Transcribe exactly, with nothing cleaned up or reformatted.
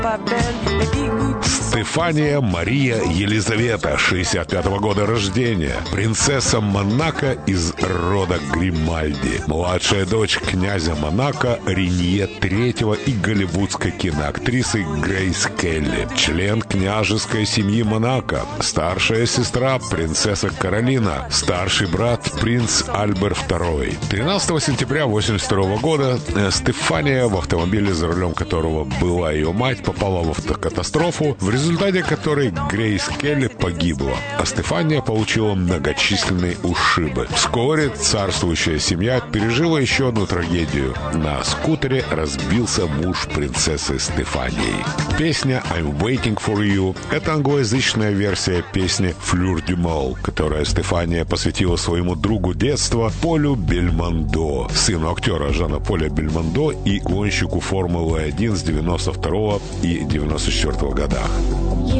Стефания Мария Елизавета, шестьдесят пятого года рождения, принцесса Монако из рода Гримальди, младшая дочь князя Монако Ренье третьего и голливудской киноактрисы Грейс Келли, член княжеской семьи Монако, старшая сестра принцесса Каролина, старший брат принц Альберт второй. тринадцатого сентября восемьдесят второго года Стефания, в автомобиле, за рулем которого была ее мать, попала в автокатастрофу, в результате которой Грейс Келли погибла, а Стефания получила многочисленные ушибы. Вскоре царствующая семья пережила еще одну трагедию. На скутере разбился муж принцессы Стефании. Песня «I'm Waiting for You» — это англоязычная версия песни «Fleur du Mal», которую Стефания посвятила своему другу детства Полю Бельмондо, сыну актера Жана Поля Бельмондо и гонщику Формулы один с девяносто второго и девяносто четвёртого годах.